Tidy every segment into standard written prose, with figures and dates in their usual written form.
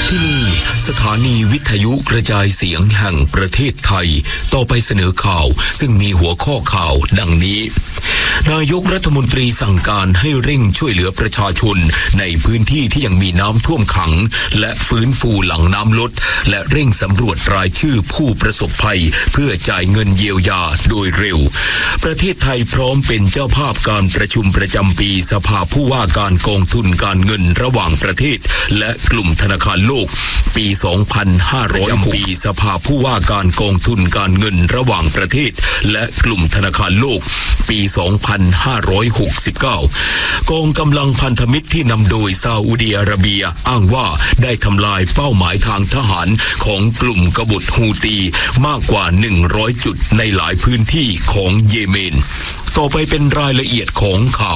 ที่นี่สถานีวิทยุกระจายเสียงแห่งประเทศไทยต่อไปเสนอข่าวซึ่งมีหัวข้อข่าวดังนี้นายกรัฐมนตรีสั่งการให้เร่งช่วยเหลือประชาชนในพื้นที่ที่ยังมีน้ำท่วมขังและฟื้นฟูหลังน้ำลดและเร่งสำรวจรายชื่อผู้ประสบภัยเพื่อจ่ายเงินเยียวยาโดยเร็วประเทศไทยพร้อมเป็นเจ้าภาพการประชุมประจำปีสภาผู้ว่าการกองทุนการเงินระหว่างประเทศและกลุ่มธนาคารโลกปี 2506 ปีสภาผู้ว่าการกองทุนการเงินระหว่างประเทศและกลุ่มธนาคารโลกปี 2569 กองกำลังพันธมิตรที่นำโดยซาอุดิอาระเบียอ้างว่าได้ทำลายเป้าหมายทางทหารของกลุ่มกบฏฮูตีมากกว่า100จุดในหลายพื้นที่ของเยเมนต่อไปเป็นรายละเอียดของข่า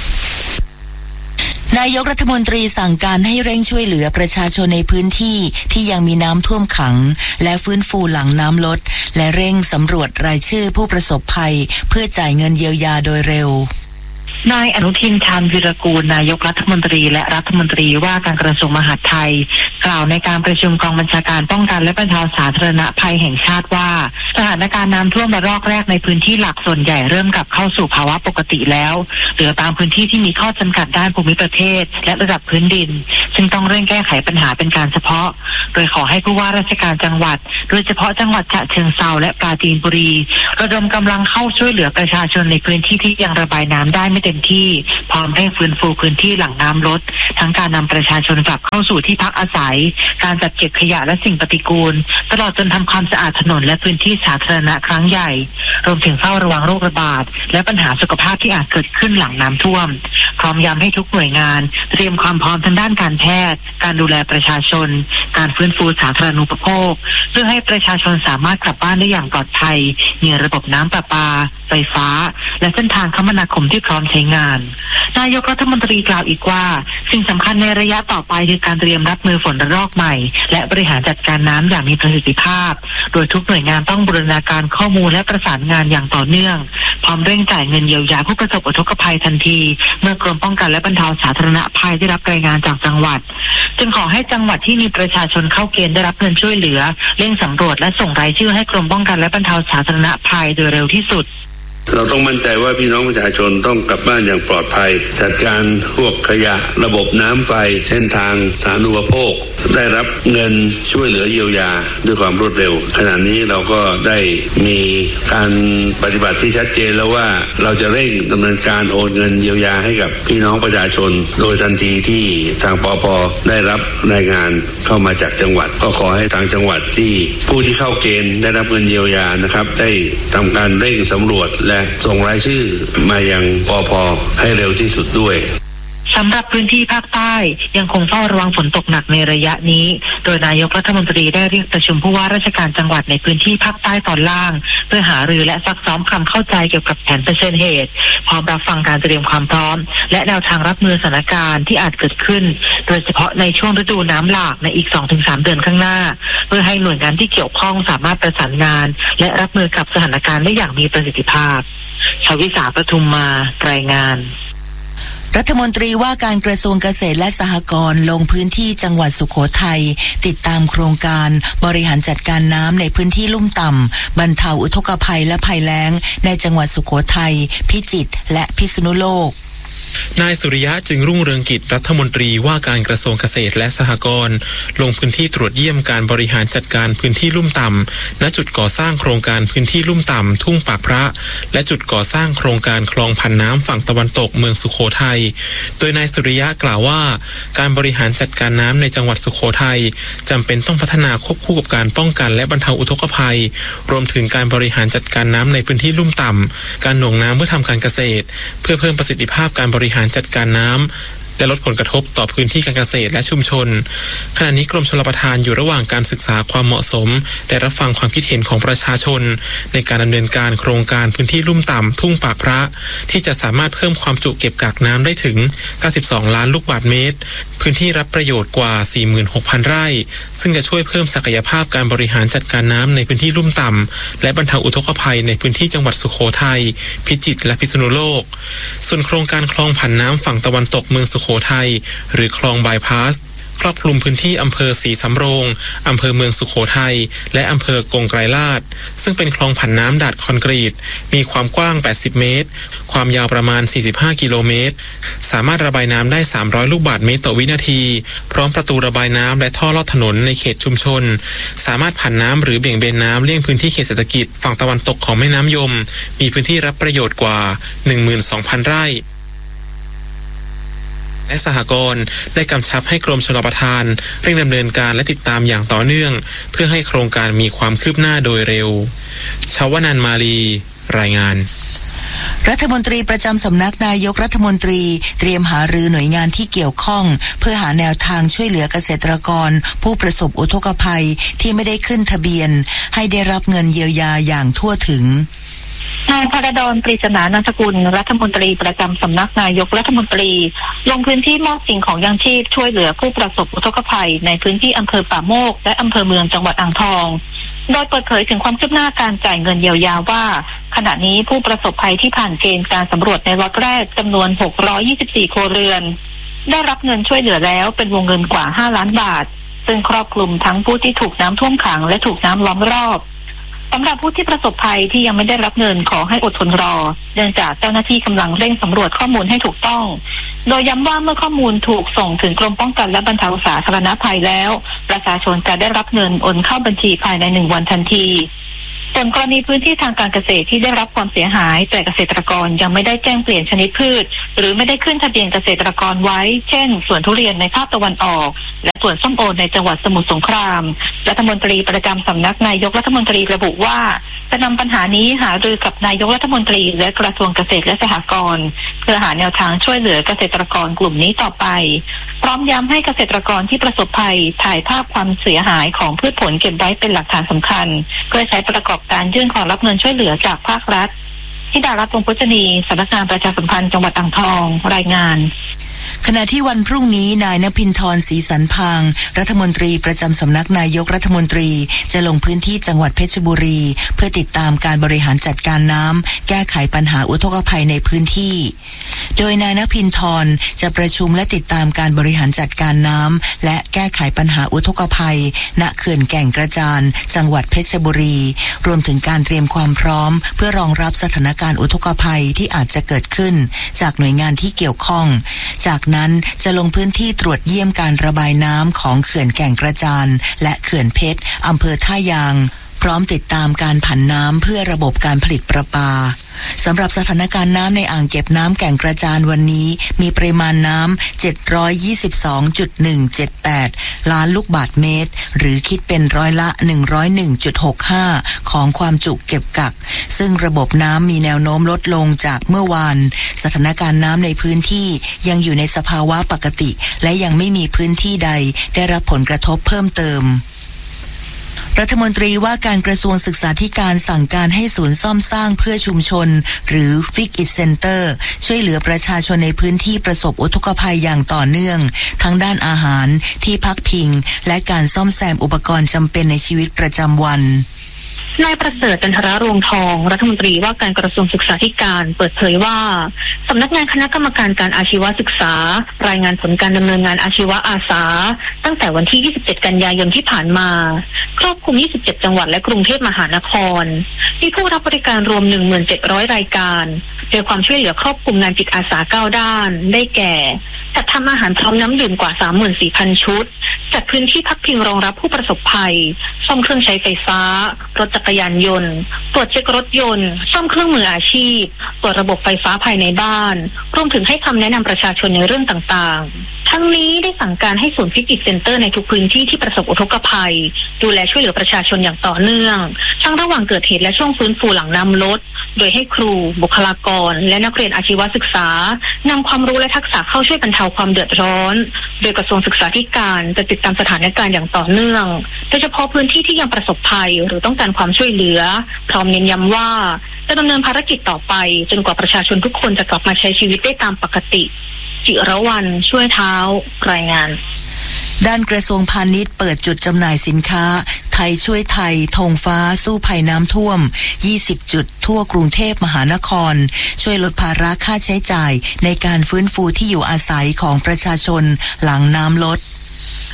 วนายกรัฐมนตรีสั่งการให้เร่งช่วยเหลือประชาชนในพื้นที่ที่ยังมีน้ำท่วมขังและฟื้นฟูหลังน้ำลดและเร่งสำรวจรายชื่อผู้ประสบภัยเพื่อจ่ายเงินเยียวยาโดยเร็วนายอนุทิน ชาญวิรากูลนายกรัฐมนตรีและรัฐมนตรีว่าการกระทรวงมหาดไทยกล่าวในการประชุมกองบัญชาการป้องกันและบรรเทาสาธารณภัยแห่งชาติว่าสถานการณ์น้ำท่วมระลอกแรกในพื้นที่หลักส่วนใหญ่เริ่มกลับเข้าสู่ภาวะปกติแล้วเหลือบางพื้นที่ที่มีข้อจำกัดด้านภูมิประเทศและระดับพื้นดินซึ่งต้องเร่งแก้ไขปัญหาเป็นการเฉพาะโดยขอให้ผู้ว่าราชการจังหวัดโดยเฉพาะจังหวัดฉะเชิงเทราและปราจีนบุรีระดมกำลังเข้าช่วยเหลือประชาชนในพื้นที่ที่ยังระบายน้ำได้ไม่เต็มที่พร้อมเร่งฟื้นฟูพื้นที่หลังน้ำลดทั้งการนำประชาชนกลับเข้าสู่ที่พักอาศัยการจัดเก็บขยะและสิ่งปฏิกูลตลอดจนทำความสะอาดถนนและพื้นที่สาธารณะครั้งใหญ่รวมถึงเฝ้าระวังโรคระบาดและปัญหาสุขภาพที่อาจเกิดขึ้นหลังน้ำท่วมพร้อมย้ำให้ทุกหน่วยงานเตรียมความพร้อมทางด้านการแพทย์การดูแลประชาชนการฟื้นฟูสาธารณูปโภคเพื่อให้ประชาชนสามารถกลับบ้านได้อย่างปลอดภัยมีระบบน้ำประปาไฟฟ้าและเส้นทางคมนาคมที่พร้อมใช้งานนายกรัฐมนตรีกล่าวอีกว่าสิ่งสำคัญในระยะต่อไปคือการเตรียมรับมือฝนระลอกใหม่และบริหารจัดการน้ำอย่างมีประสิทธิภาพโดยทุกหน่วยงานต้องบูรณาการข้อมูลและประสานงานอย่างต่อเนื่องพร้อมเร่งจ่ายเงินเยียวยาผู้ประสบอุทกภัยทันทีเมื่อกรมป้องกันและบรรเทาสาธารณภัยได้รับรายงานจากจังหวัดจึงขอให้จังหวัดที่มีประชาชนเข้าเกณฑ์ได้รับเงินช่วยเหลือเร่งสำรวจและส่งรายชื่อให้กรมป้องกันและบรรเทาสาธารณภัยโดยเร็วที่สุดเราต้องมั่นใจว่าพี่น้องประชาชนต้องกลับบ้านอย่างปลอดภัยจัดการพวกขยะระบบน้ำไฟเส้นทางสาธารณูปโภคได้รับเงินช่วยเหลือเยียวยาด้วยความรวดเร็วขณะนี้เราก็ได้มีการปฏิบัติที่ชัดเจนแล้วว่าเราจะเร่งดำเนินการโอนเงินเยียวยาให้กับพี่น้องประชาชนโดยทันทีที่ทางปป.ได้รับรายงานเข้ามาจากจังหวัดก็ขอให้ทางจังหวัดที่ผู้ที่เข้าเกณฑ์ได้รับเงินเยียวยานะครับได้ทำการเร่งสำรวจและส่งรายชื่อมายังปป.ให้เร็วที่สุดด้วยสำหรับพื้นที่ภาคใต้ยังคงเฝ้าระวังฝนตกหนักในระยะนี้โดยนายกรัฐมนตรีได้เรียกประชุมผู้ว่าราชการจังหวัดในพื้นที่ภาคใต้ตอนล่างเพื่อหารือและซักซ้อมความเข้าใจเกี่ยวกับแผนเผชิญเหตุพร้อมรับฟังการเตรียมความพร้อมและแนวทางรับมือสถานการณ์ที่อาจเกิดขึ้นโดยเฉพาะในช่วงฤดูน้ำหลากในอีก 2-3 เดือนข้างหน้าเพื่อให้หน่วยงานที่เกี่ยวข้องสามารถประสานงานและรับมือกับสถานการณ์ได้อย่างมีประสิทธิภาพชวิสาปทุมมารายงานรัฐมนตรีว่าการกระทรวงเกษตรและสหกรณ์ลงพื้นที่จังหวัดสุโขทัยติดตามโครงการบริหารจัดการน้ำในพื้นที่ลุ่มต่ำบรรเทาอุทกภัยและภัยแล้งในจังหวัดสุโขทัยพิจิตรและพิษณุโลกนายสุริยะจึงรุ่งเรืองกิจรัฐมนตรีว่าการกระทรวงเกษตรและสหกรณ์ลงพื้นที่ตรวจเยี่ยมการบริหารจัดการพื้นที่ลุ่มต่ำณจุดก่อสร้างโครงการพื้นที่ลุ่มต่ำทุ่งปากพระและจุดก่อสร้างโครงการคลองพันน้ำฝั่งตะวันตกเมืองสุโขทัยโดยนายสุริยะกล่าวว่าการบริหารจัดการน้ำในจังหวัดสุโขทัยจำเป็นต้องพัฒนาควบคู่กับการป้องกันและบรรเทาอุทกภัยรวมถึงการบริหารจัดการน้ำในพื้นที่ลุ่มต่ำการหน่วงน้ำเพื่อทำการเกษตรเพื่อเพิ่มประสิทธิภาพการบริหารจัดการน้ำและลดผลกระทบต่อพื้นที่การเกษตรและชุมชนขณะนี้กรมชลประทานอยู่ระหว่างการศึกษาความเหมาะสมและรับฟังความคิดเห็นของประชาชนในการดำเนินการโครงการพื้นที่ลุ่มต่ำทุ่งปากพระที่จะสามารถเพิ่มความจุเก็บกักน้ำได้ถึง92ล้านลูกบาศก์เมตรพื้นที่รับประโยชน์กว่า 46,000 ไร่ซึ่งจะช่วยเพิ่มศักยภาพการบริหารจัดการน้ำในพื้นที่ลุ่มต่ำและบรรเทาอุทกภัยในพื้นที่จังหวัดสุโขทัยพิจิตรและพิษณุโลกส่วนโครงการคลองผันน้ำฝั่งตะวันตกเมืองสุโขทัยหรือคลองบายพาส โครอบคลุมพื้นที่อำเภอศรีสำโรงอำเภอเมืองสุโขทัยและอำเภอกงไกรลาดซึ่งเป็นคลองผันน้ำดาดคอนกรีตมีความกว้าง80เมตรความยาวประมาณ45กิโลเมตรสามารถระบายน้ำได้300ลูกบาศก์เมตรต่อวินาทีพร้อมประตูระบายน้ำและท่อลอดถนนในเขตชุมชนสามารถผันน้ำหรือเบี่ยงเบนน้ำเลี่ยงพื้นที่เขตเศรษฐกิจฝั่งตะวันตกของแม่น้ำยมมีพื้นที่รับประโยชน์กว่า 12,000 ไร่และสหกรณ์ได้กำชับให้กรมชลประทานเร่งดำเนินการและติดตามอย่างต่อเนื่องเพื่อให้โครงการมีความคืบหน้าโดยเร็วชวนันท์มาลีรายงานรัฐมนตรีประจำสำนักนายกรัฐมนตรีเตรียมหารือหน่วยงานที่เกี่ยวข้องเพื่อหาแนวทางช่วยเหลือเกษตรกรผู้ประสบอุทกภัยที่ไม่ได้ขึ้นทะเบียนให้ได้รับเงินเยียวยาอย่างทั่วถึงนายพระดล ปริศนานามสกุลรัฐมนตรีประจำสำนักนายกรัฐมนตรีลงพื้นที่มอบสิ่งของยังชีพช่วยเหลือผู้ประสบอุทกภัยในพื้นที่อำเภอป่าโมกและอำเภอเมืองจังหวัดอ่างทองโดยเปิดเผยถึงความคืบหน้าการจ่ายเงินเยียวยาว่าขณะนี้ผู้ประสบภัยที่ผ่านเกณฑ์การสำรวจในล็อตแรกจำนวน624ครัวเรือนได้รับเงินช่วยเหลือแล้วเป็นวงเงินกว่า5ล้านบาทซึ่งครอบคลุมทั้งผู้ที่ถูกน้ำท่วมขังและถูกน้ำล้อมรอบสำหรับผู้ที่ประสบภัยที่ยังไม่ได้รับเงินขอให้อดทนรอเนื่องจากเจ้าหน้าที่กำลังเร่งสำรวจข้อมูลให้ถูกต้องโดยย้ำว่าเมื่อข้อมูลถูกส่งถึงกรมป้องกันและบรรเทาสาธารณภัยแล้วประชาชนจะได้รับเงินโอนเข้าบัญชีภายใน1วันทันทีส่วนกรณีพื้นที่ทางการเกษตรที่ได้รับความเสียหายแต่เกษตรกรยังไม่ได้แจ้งเปลี่ยนชนิดพืชหรือไม่ได้ขึ้นทะเบียนเกษตรกรไว้เช่นสวนทุเรียนในภาคตะวันออกและสวนส้มโอในจังหวัดสมุทรสงครามรัฐมนตรีประจำสำนักนายกรัฐมนตรีระบุว่าจะนำปัญหานี้หารือกับนายกรัฐมนตรีและกระทรวงเกษตรและสหกรณ์เพื่อหาแนวทางช่วยเหลือเกษตรกรกลุ่มนี้ต่อไปพร้อมย้ำให้เกษตรกรที่ประสบภัยถ่ายภาพความเสียหายของพืชผลเก็บไว้เป็นหลักฐานสำคัญเพื่อใช้ประกอบการยื่นขอรับเงินช่วยเหลือจากภาครัฐที่ดารัตน์ วงศ์พุชนีสำนักงานประชาสัมพันธ์จังหวัดอ่างทองรายงานขณะที่วันพรุ่งนี้นายณภินทร ศรีสันพางรัฐมนตรีประจำสำนักนายกรัฐมนตรีจะลงพื้นที่จังหวัดเพชรบุรีเพื่อติดตามการบริหารจัดการน้ำแก้ไขปัญหาอุทกภัยในพื้นที่โดยนายณภินทรจะประชุมและติดตามการบริหารจัดการน้ำและแก้ไขปัญหาอุทกภัยณเขื่อนแก่งกระจานจังหวัดเพชรบุรีรวมถึงการเตรียมความพร้อมเพื่อรองรับสถานการณ์อุทกภัยที่อาจจะเกิดขึ้นจากหน่วยงานที่เกี่ยวข้องจากนั้นจะลงพื้นที่ตรวจเยี่ยมการระบายน้ำของเขื่อนแก่งกระจานและเขื่อนเพชรอำเภอท่ายางพร้อมติดตามการผันน้ำเพื่อระบบการผลิตประปาสำหรับสถานการณ์น้ำในอ่างเก็บน้ำแก่งกระจานวันนี้มีปริมาณน้ำ 722.178 ล้านลูกบาศก์เมตรหรือคิดเป็นร้อยละ 101.65 ของความจุเก็บกักซึ่งระบบน้ำมีแนวโน้มลดลงจากเมื่อวานสถานการณ์น้ำในพื้นที่ยังอยู่ในสภาวะปกติและยังไม่มีพื้นที่ใดได้รับผลกระทบเพิ่มเติมรัฐมนตรีว่าการกระทรวงศึกษาธิการสั่งการให้ศูนย์ซ่อมสร้างเพื่อชุมชนหรือ Fix It Center ช่วยเหลือประชาชนในพื้นที่ประสบอุทกภัยอย่างต่อเนื่องทั้งด้านอาหารที่พักพิงและการซ่อมแซมอุปกรณ์จำเป็นในชีวิตประจำวันนายประเสริฐ จันทรรวงทองรัฐมนตรีว่าการกระทรวงศึกษาธิการเปิดเผยว่าสำนักงานคณะกรรมการการอาชีวศึกษารายงานผลการดำเนินงานอาชีวะอาสาตั้งแต่วันที่27กันยายนที่ผ่านมาครอบคลุม27จังหวัดและกรุงเทพมหานครมีผู้รับบริการรวม 17,000 รายการโดยความช่วยเหลือครอบคลุมงานจิตอาสา9ด้านได้แก่จัดทำอาหารพร้อมน้ำดื่มกว่า 34,000 ชุดจัดพื้นที่พักพิงรองรับผู้ประสบภัยซ่อมเครื่องใช้ไฟฟ้ารถจักรยานยนต์ตรวจเช็ครถยนต์ซ่อมเครื่องมืออาชีพตรวจระบบไฟฟ้าภายในบ้านรวมถึงให้คำแนะนำประชาชนในเรื่องต่างๆทั้งนี้ได้สั่งการให้ศูนย์ Fix It Center ในทุกพื้นที่ที่ประสบอุทกภัยดูแลช่วยเหลือประชาชนอย่างต่อเนื่องทั้งระหว่างเกิดเหตุและช่วงฟื้นฟูหลังน้ำลดโดยให้ครูบุคลากรและนักเรียนอาชีวศึกษานำความรู้และทักษะเข้าช่วยบรรเทาความเดือดร้อนโดยกระทรวงศึกษาธิการจะติดตามสถานการณ์อย่างต่อเนื่องโดยเฉพาะพื้นที่ที่ยังประสบภัยหรือต้องการความช่วยเหลือพร้อมเน้นย้ำว่าจะดำเนินภารกิจต่อไปจนกว่าประชาชนทุกคนจะกลับมาใช้ชีวิตได้ตามปกติจิรวรรณช่วยเท้ารายงานด้านกระทรวงพาณิชย์เปิดจุดจำหน่ายสินค้าไทยช่วยไทยธงฟ้าสู้ภัยน้ำท่วม20จุดทั่วกรุงเทพมหานครช่วยลดภาระค่าใช้จ่ายในการฟื้นฟูที่อยู่อาศัยของประชาชนหลังน้ำลด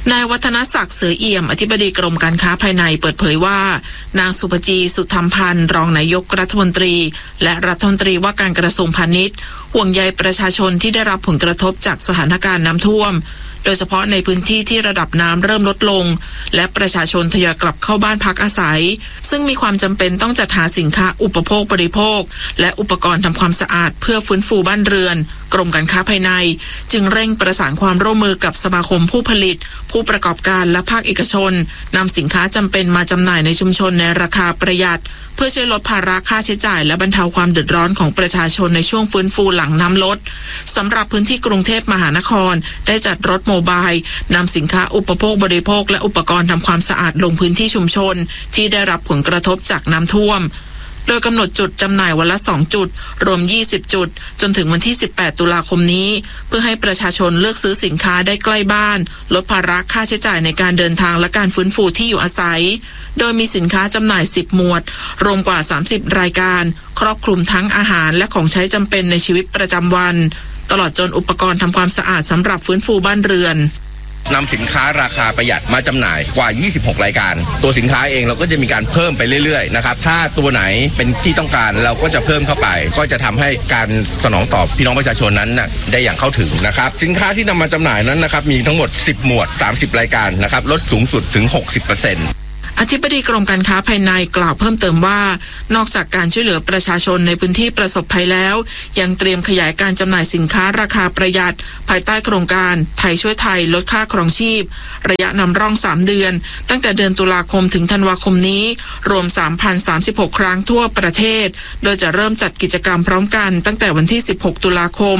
นายวัฒนศักดิ์เสือเอี่ยมอธิบดีกรมการค้าภายในเปิดเผยว่านางสุภจีสุธรรมพันธ์รองนายกรัฐมนตรีและรัฐมนตรีว่าการกระทรวงพาณิชย์ห่วงใยประชาชนที่ได้รับผลกระทบจากสถานการณ์น้ำท่วมโดยเฉพาะในพื้นที่ที่ระดับน้ำเริ่มลดลงและประชาชนทยอยกลับเข้าบ้านพักอาศัยซึ่งมีความจำเป็นต้องจัดหาสินค้าอุปโภคบริโภคและอุปกรณ์ทำความสะอาดเพื่อฟื้นฟูบ้านเรือนกรมการค้าภายในจึงเร่งประสานความร่วมมือกับสมาคมผู้ผลิตผู้ประกอบการและภาคเอกชนนำสินค้าจำเป็นมาจำหน่ายในชุมชนในราคาประหยัดเพื่อช่วยลดภาระค่าใช้จ่ายและบรรเทาความเดือดร้อนของประชาชนในช่วงฟื้นฟูหลังน้ำลดสำหรับพื้นที่กรุงเทพมหานครได้จัดรถโมบายนำสินค้าอุปโภคบริโภคและอุปกรณ์ทำความสะอาดลงพื้นที่ชุมชนที่ได้รับผลกระทบจากน้ำท่วมโดยกำหนดจุดจำหน่ายวันละ2จุดรวม20จุดจนถึงวันที่18ตุลาคมนี้เพื่อให้ประชาชนเลือกซื้อสินค้าได้ใกล้บ้านลดภาระค่าใช้จ่ายในการเดินทางและการฟื้นฟูที่อยู่อาศัยโดยมีสินค้าจำหน่าย10หมวดรวมกว่า30รายการครอบคลุมทั้งอาหารและของใช้จำเป็นในชีวิตประจำวันตลอดจนอุปกรณ์ทำความสะอาดสำหรับฟื้นฟูบ้านเรือนนำสินค้าราคาประหยัดมาจำหน่ายกว่า26รายการตัวสินค้าเองเราก็จะมีการเพิ่มไปเรื่อยๆนะครับถ้าตัวไหนเป็นที่ต้องการเราก็จะเพิ่มเข้าไปก็จะทำให้การสนองตอบพี่น้องประชาชนนั้นได้อย่างเข้าถึงนะครับสินค้าที่นำมาจำหน่ายนั้นนะครับมีทั้งหมด10หมวด30รายการนะครับลดสูงสุดถึง 60% อธิบดีกรมการค้าภายในกล่าวเพิ่มเติมว่านอกจากการช่วยเหลือประชาชนในพื้นที่ประสบภัยแล้วยังเตรียมขยายการจำหน่ายสินค้าราคาประหยัดภายใต้โครงการไทยช่วยไทยลดค่าครองชีพระยะนำร่อง3เดือนตั้งแต่เดือนตุลาคมถึงธันวาคมนี้รวม 3,036 ครั้งทั่วประเทศโดยจะเริ่มจัดกิจกรรมพร้อมกันตั้งแต่วันที่16ตุลาคม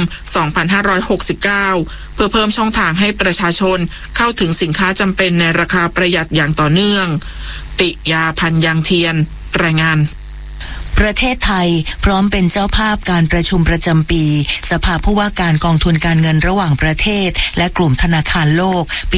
2569เพื่อเพิ่มช่องทางให้ประชาชนเข้าถึงสินค้าจำเป็นในราคาประหยัดอย่างต่อเนื่องปิยาพันธ์ยังเทียนรายงานประเทศไทยพร้อมเป็นเจ้าภาพการประชุมประจำปีสภาผู้ว่าการกองทุนการเงินระหว่างประเทศและกลุ่มธนาคารโลกปี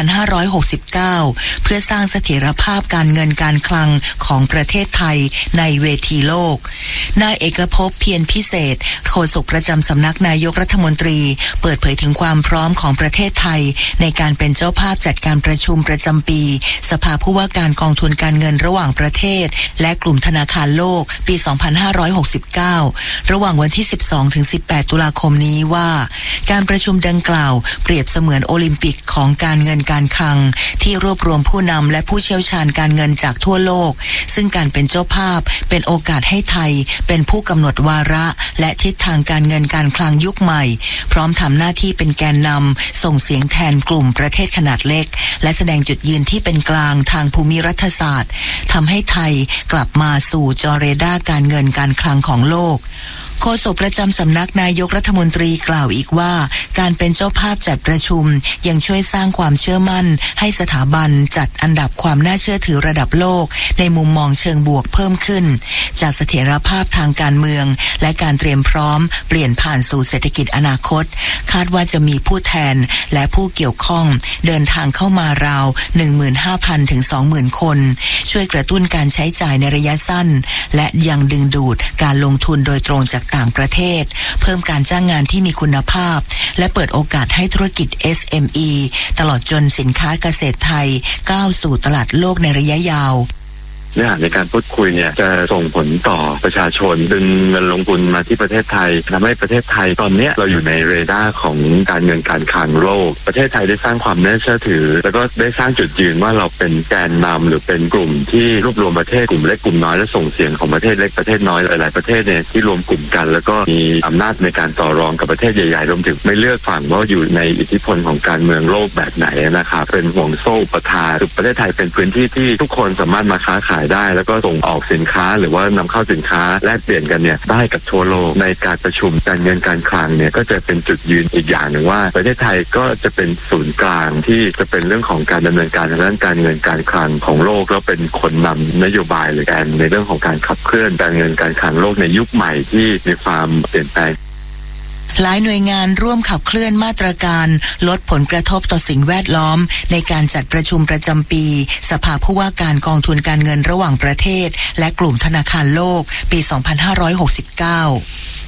2569 เพื่อสร้างเสถียรภาพการเงินการคลังของประเทศไทยในเวทีโลกนายเอกภพเพียรพิเศษโฆษกประจำสำนักนายกรัฐมนตรีเปิดเผยถึงความพร้อมของประเทศไทยในการเป็นเจ้าภาพจัดการประชุมประจำปีสภาผู้ว่าการกองทุนการเงินระหว่างประเทศและกลุ่มธนาคารโลกปี 2569 ระหว่างวันที่ 12 ถึง 18 ตุลาคมนี้ว่าการประชุมดังกล่าวเปรียบเสมือนโอลิมปิกของการเงินการคลังที่รวบรวมผู้นำและผู้เชี่ยวชาญการเงินจากทั่วโลกซึ่งการเป็นเจ้าภาพเป็นโอกาสให้ไทยเป็นผู้กำหนดวาระและทิศทางการเงินการคลังยุคใหม่พร้อมทำหน้าที่เป็นแกนนำส่งเสียงแทนกลุ่มประเทศขนาดเล็กและแสดงจุดยืนที่เป็นกลางทางภูมิรัฐศาสตร์ทำให้ไทยกลับมาสู่จอเรดาร์การเงินการคลังของโลกโฆษกประจำสำนักนายกรัฐมนตรีกล่าวอีกว่าการเป็นเจ้าภาพจัดประชุมยังช่วยสร้างความเชื่อมั่นให้สถาบันจัดอันดับความน่าเชื่อถือระดับโลกในมุมมองเชิงบวกเพิ่มขึ้นจากเสถียรภาพทางการเมืองและการเตรียมพร้อมเปลี่ยนผ่านสู่เศรษฐกิจอนาคตคาดว่าจะมีผู้แทนและผู้เกี่ยวข้องเดินทางเข้ามาราว 15,000 ถึง 20,000 คนช่วยกระตุ้นการใช้จ่ายในระยะสั้นและยังดึงดูดการลงทุนโดยตรงจากต่างประเทศเพิ่มการจ้างงานที่มีคุณภาพและเปิดโอกาสให้ธุรกิจ SME ตลอดจนสินค้าเกษตรไทยก้าวสู่ตลาดโลกในระยะยาวเนื้อหาในการพูดคุยเนี่ยจะส่งผลต่อประชาชนดึงเงินลงทุนมาที่ประเทศไทยทำให้ประเทศไทยตอนนี้เราอยู่ในเรดาร์ของการเงินการคลังโลกประเทศไทยได้สร้างความน่าเชื่อถือแล้วก็ได้สร้างจุดยืนว่าเราเป็นแกนนำหรือเป็นกลุ่มที่รวบรวมประเทศกลุ่มเล็กกลุ่มน้อยและส่งเสียงของประเทศเล็กประเทศน้อยหลายๆประเทศเนี่ยที่รวมกลุ่มกันแล้วก็มีอำนาจในการต่อรองกับประเทศใหญ่ๆรวมถึงไม่เลือกฝั่งว่าอยู่ในอิทธิพลของการเมืองโลกแบบไหนนะครับเป็นห่วงโซ่อุปทานประเทศไทยเป็นพื้นที่ที่ทุกคนสามารถมาค้าขายได้แล้วก็ส่งออกสินค้าหรือว่านำเข้าสินค้าแลกเปลี่ยนกันเนี่ยได้กับทั่วโลกในการประชุมการเงินการคลังเนี่ยก็จะเป็นจุดยืนอีกอย่างหนึ่งว่าประเทศไทยก็จะเป็นศูนย์กลางที่จะเป็นเรื่องของการดำเนินการทางด้านการเงินการคลังของโลกแล้วเป็นคนนำนโยบายหรือการในเรื่องของการขับเคลื่อนการเงินการคลังโลกในยุคใหม่ที่มีความเปลี่ยนแปลงหลายหน่วยงานร่วมขับเคลื่อนมาตรการลดผลกระทบต่อสิ่งแวดล้อมในการจัดประชุมประจำปีสภาผู้ว่าการกองทุนการเงินระหว่างประเทศและกลุ่มธนาคารโลกปี 2569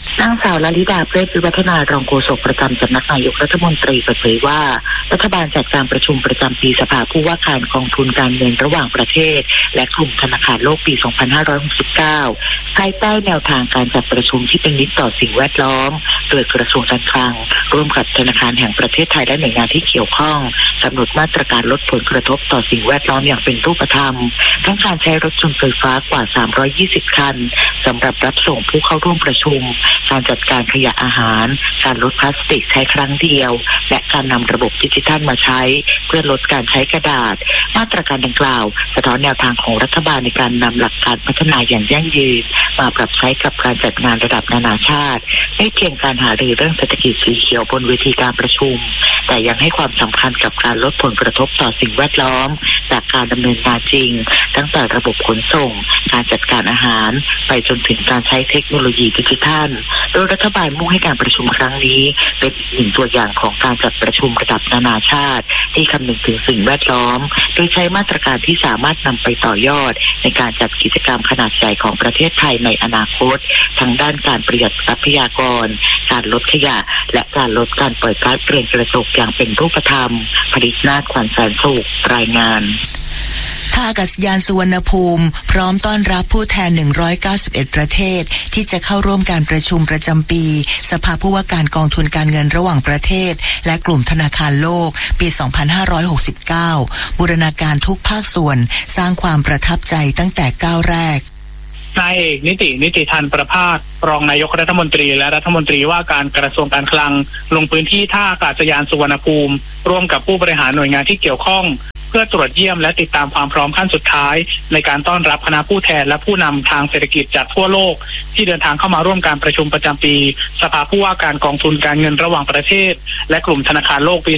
นางสาวลลิดาเพชรวิวัฒนารองโฆษกประจำสำนักนายกรัฐมนตรีเปิดเผยว่ารัฐบาลจัดการประชุมประจำปีสภาผู้ว่าการกองทุนการเงินระหว่างประเทศและกลุ่มธนาคารโลกปี 2569 ภายใต้แนวทางการจัดประชุมที่เป็นมิตรต่อสิ่งแวดล้อมโดยกระทรวงการคลังร่วมกับธนาคารแห่งประเทศไทยและหน่วยงานที่เกี่ยวข้องกำหนดมาตรการลดผลกระทบต่อสิ่งแวดล้อมอย่างเป็นรูปธรรมทั้งการใช้รถยนต์ไฟฟ้ากว่า320คันสำหรับรับส่งผู้เข้าร่วมประชุมการจัดการขยะอาหารการลดพลาสติกใช้ครั้งเดียวและการนำระบบดิจิทัลมาใช้เพื่อลดการใช้กระดาษมาตรการดังกล่าวสะท้อนแนวทางของรัฐบาลในการนำหลักการพัฒนาอย่างยั่งยืนมาปรับใช้กับการจัดงานระดับนานาชาติไม่เพียงการหารือเรื่องเศรษฐกิจสีเขียวบนเวทีการประชุมแต่ยังให้ความสำคัญกับการลดผลกระทบต่อสิ่งแวดล้อมจากการดำเนินงานจริงตั้งแต่ระบบขนส่งการจัดการอาหารไปจนถึงการใช้เทคโนโลยีดิจิทัลโดยรัฐบาลมุ่งให้การประชุมครั้งนี้เป็นหนึ่งตัวอย่างของการจัดประชุมระดับนานาชาติที่คำนึงถึงสิ่งแวดล้อมโดยใช้มาตรการที่สามารถนำไปต่อยอดในการจัดกิจกรรมขนาดใหญ่ของประเทศไทยในอนาคตทั้งด้านการประหยัดทรัพยากรการลดขยะและการลดการปล่อยก๊าซเรือนกระจกอย่างเป็นรูปธรรมผลิตนาถ ขวัญแสนสุขรายงานท่าอากาศยานสุวรรณภูมิพร้อมต้อนรับผู้แทน191ประเทศที่จะเข้าร่วมการประชุมประจำปีสภาผู้ว่าการกองทุนการเงินระหว่างประเทศและกลุ่มธนาคารโลกปี2569บูรณาการทุกภาคส่วนสร้างความประทับใจตั้งแต่ก้าวแรกนายเอกนิติธันประภาสรองนายกรัฐมนตรีและรัฐมนตรีว่าการกระทรวงการคลังลงพื้นที่ท่าอากาศยานสุวรรณภูมิร่วมกับผู้บริหารหน่วยงานที่เกี่ยวข้องเพื่อตรวจเยี่ยมและติดตามความพร้อมขั้นสุดท้ายในการต้อนรับคณะผู้แทนและผู้นำทางเศรษฐกิจจากทั่วโลกที่เดินทางเข้ามาร่วมการประชุมประจำปีสภาผู้ว่าการกองทุนการเงินระหว่างประเทศและกลุ่มธนาคารโลกปี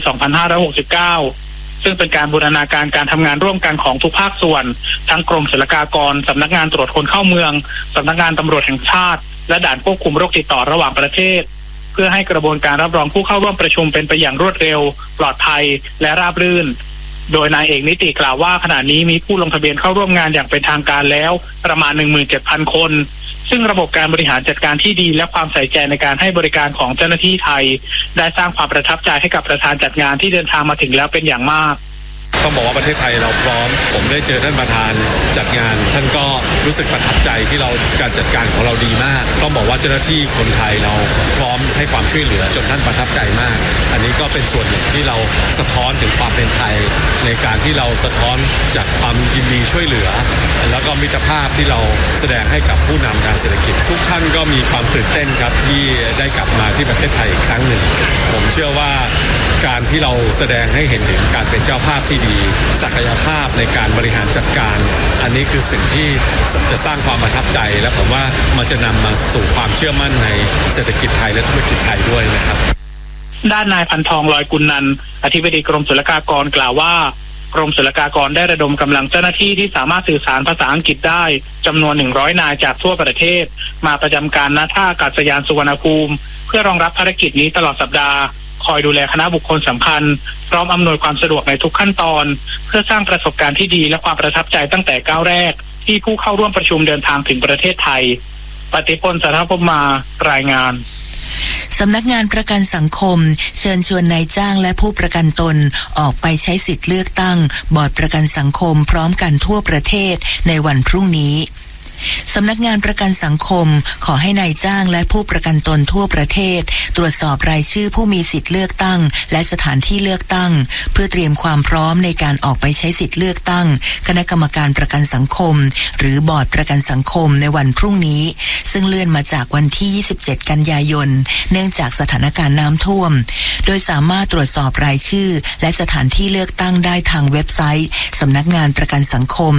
2569ซึ่งเป็นการบูรณาการการทำงานร่วมกันของทุกภาคส่วนทั้งกรมศุลกากรสำนักงานตรวจคนเข้าเมืองสำนักงานตำรวจแห่งชาติและด่านควบคุมโรคติดต่อระหว่างประเทศเพื่อให้กระบวนการรับรองผู้เข้าร่วมประชุมเป็นไปอย่างรวดเร็วปลอดภัยและราบรื่นโดยนายเอกนิติกล่าวว่าขณะนี้มีผู้ลงทะเบียนเข้าร่วมงานอย่างเป็นทางการแล้วประมาณ 17,000 คนซึ่งระบบการบริหารจัดการที่ดีและความใส่ใจในการให้บริการของเจ้าหน้าที่ไทยได้สร้างความประทับใจให้กับประธานจัดงานที่เดินทางมาถึงแล้วเป็นอย่างมากต้องบอกว่าประเทศไทยเราพร้อมผมได้เจอท่านประธานจัดงานท่านก็รู้สึกประทับใจที่เราการจัดการของเราดีมากต้องบอกว่าเจ้าหน้าที่คนไทยเราพร้อมให้ความช่วยเหลือจนท่านประทับใจมากอันนี้ก็เป็นส่วนหนึ่งที่เราสะท้อนถึงความเป็นไทยในการที่เราสะท้อนจากความยินดีช่วยเหลือแล้วก็มิตรภาพที่เราแสดงให้กับผู้นำทางเศรษฐกิจทุกท่านก็มีความตื่นเต้นครับที่ได้กลับมาที่ประเทศไทยอีกครั้งหนึ่งผมเชื่อว่าการที่เราแสดงให้เห็นถึงการเป็นเจ้าภาพที่ดีศักยภาพในการบริหารจัดการอันนี้คือสิ่งที่จะสร้างความประทับใจและผมว่ามันจะนำมาสู่ความเชื่อมั่นในเศรษฐกิจไทยและธุรกิจไทยด้วยนะครับด้านนายพันทองลอยกุลนันท์อธิบดีกรมศุลกากรกล่าวว่ากรมศุลกากรได้ระดมกำลังเจ้าหน้าที่ที่สามารถสื่อสารภาษาอังกฤษได้จำนวน100นายจากทั่วประเทศมาประจำการณท่าอากาศยานสุวรรณภูมิเพื่อรองรับภารกิจนี้ตลอดสัปดาห์คอยดูแลคณะบุคคลสำคัญพร้อมอำนวยความสะดวกในทุกขั้นตอนเพื่อสร้างประสบการณ์ที่ดีและความประทับใจตั้งแต่ก้าวแรกที่ผู้เข้าร่วมประชุมเดินทางถึงประเทศไทยปฏิพลสัทธพมารายงานสำนักงานประกันสังคมเชิญชวนนายจ้างและผู้ประกันตนออกไปใช้สิทธิ์เลือกตั้งบอร์ดประกันสังคมพร้อมกันทั่วประเทศในวันพรุ่งนี้สำนักงานประกันสังคมขอให้นายจ้างและผู้ประกันตนทั่วประเทศตรวจสอบรายชื่อผู้มีสิทธิ์เลือกตั้งและสถานที่เลือกตั้งเพื่อเตรียมความพร้อมในการออกไปใช้สิทธิ์เลือกตั้งคณะกรรมการประกันสังคมหรือบอร์ดประกันสังคมในวันพรุ่งนี้ซึ่งเลื่อนมาจากวันที่27กันยายนเนื่องจากสถานการณ์น้ำท่วมโดยสามารถตรวจสอบรายชื่อและสถานที่เลือกตั้งได้ทางเว็บไซต์สำนักงานประกันสังคม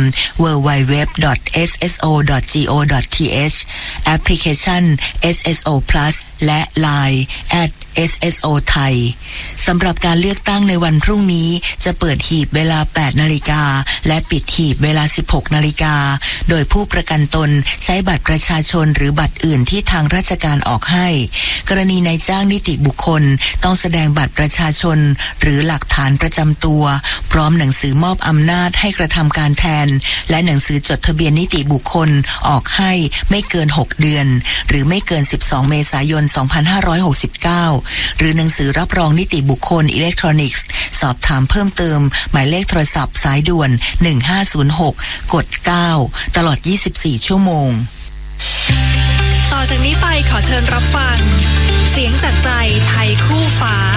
www.sso.go.th แอปพลิเคชัน SSO Plus และ Line SSO ไทยสำหรับการเลือกตั้งในวันพรุ่งนี้จะเปิดหีบเวลา 8 นาฬิกาและปิดหีบเวลา 16 นาฬิกาโดยผู้ประกันตนใช้บัตรประชาชนหรือบัตรอื่นที่ทางราชการออกให้กรณีนายจ้างนิติบุคคลต้องแสดงบัตรประชาชนหรือหลักฐานประจำตัวพร้อมหนังสือมอบอำนาจให้กระทำการแทนและหนังสือจดทะเบียนนิติบุคคลออกให้ไม่เกิน6เดือนหรือไม่เกิน12เมษายน2569หรือหนังสือรับรองนิติบุคคลอิเล็กทรอนิกส์สอบถามเพิ่มเติมหมายเลขโทรศัพท์สายด่วน1506กด9ตลอด24ชั่วโมงต่อจากนี้ไปขอเชิญรับฟังเสียงจากใจไทยคู่ฟ้า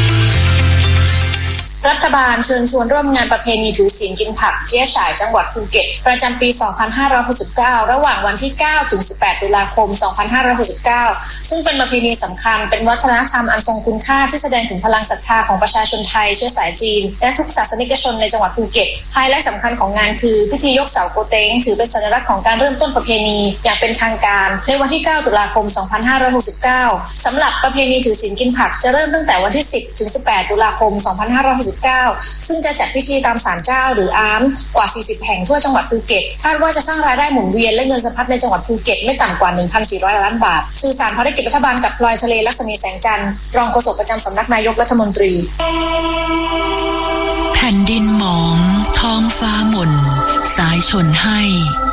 รัฐบาลเชิญชวนร่วมงานประเพณีถือศีลกินผักเจี๊ยฉ่ายจังหวัดภูเก็ตประจำปี 2569 ระหว่างวันที่ 9 ถึง 18 ตุลาคม 2569 ซึ่งเป็นประเพณีสำคัญเป็นวัฒนธรรมอันทรงคุณค่าที่แสดงถึงพลังศรัทธาของประชาชนไทยเชื้อสายจีนและทุกศาสนิกชนในจังหวัดภูเก็ตไฮไลท์สำคัญของงานคือพิธียกเสาโกเต้งถือเป็นสัญลักษณ์ของการเริ่มต้นประเพณีอย่างเป็นทางการในวันที่ 9 ตุลาคม 2569 สำหรับประเพณีถือศีลกินผักจะเริ่มตั้งแต่วันที่ 10 ถึง 18 ตุลาคม 2569 ซึ่งจะจัดพิธีตามศาลเจ้าหรืออามกว่า 40 แห่งทั่วจังหวัดภูเก็ตคาดว่าจะสร้างรายได้หมุนเวียนและเงินสะพัดในจังหวัดภูเก็ตไม่ต่ำกว่า 1,400 ล้านบาทสื่อสารภารกิจรัฐบาลกับพลอยทะเลลักษมีแสงจันทร์รองโฆษกประจำสำนักนายกรัฐมนตรีแผ่นดินหมองท้องฟ้าหม่นสายชนให้